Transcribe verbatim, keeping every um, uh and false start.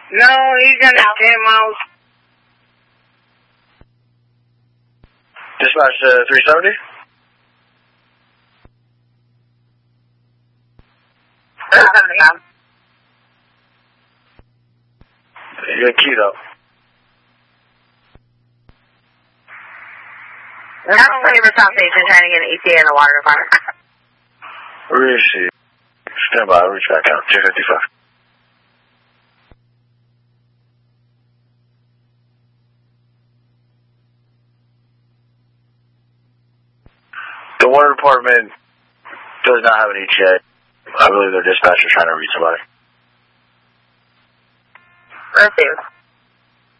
No, he's in the ten miles. Dispatch uh, three seventy? Yeah. You're keyed up. I'm looking for South Station trying to get an E T A in the water department. Receive. Stand by, I'll reach back out. J fifty-five. The water department does not have an E T A. I believe their dispatcher is trying to reach somebody. Receive.